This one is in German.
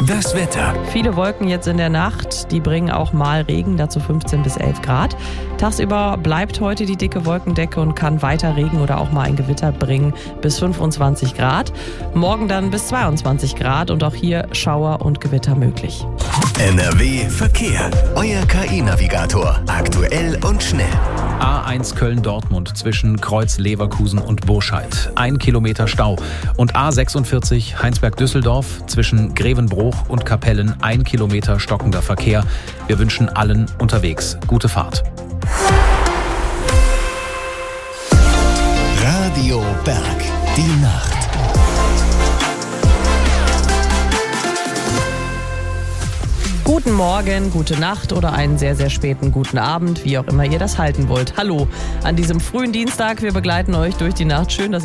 Das Wetter. Viele Wolken jetzt in der Nacht, die bringen auch mal Regen, dazu 15 bis 11 Grad. Tagsüber bleibt heute die dicke Wolkendecke und kann weiter Regen oder auch mal ein Gewitter bringen bis 25 Grad. Morgen dann bis 22 Grad und auch hier Schauer und Gewitter möglich. NRW Verkehr. Euer KI-Navigator. Aktuell und schnell. A1 Köln-Dortmund zwischen Kreuz Leverkusen und Burscheid. 1 Kilometer Stau. Und A46 Heinsberg-Düsseldorf zwischen Grevenbruch und Kapellen. 1 Kilometer stockender Verkehr. Wir wünschen allen unterwegs gute Fahrt. Radio Berg. Die Nacht. Guten Morgen, gute Nacht oder einen sehr, sehr späten guten Abend, wie auch immer ihr das halten wollt. Hallo an diesem frühen Dienstag. Wir begleiten euch durch die Nacht. Schön, dass ihr